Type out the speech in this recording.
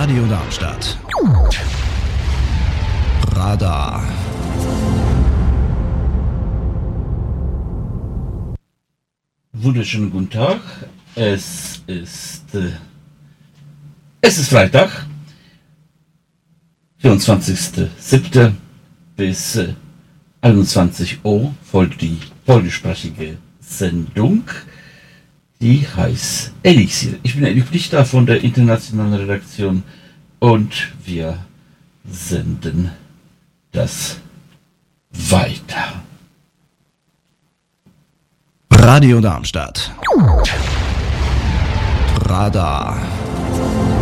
Radio Darmstadt. Radar. Wunderschönen guten Tag. Es ist Freitag, 24.07. bis 21 Uhr folgt die polnischsprachige Sendung, die heißt Elixier. Ich bin Eddie Pflichter von der internationalen Redaktion und wir senden das weiter. Radio Darmstadt. Radar.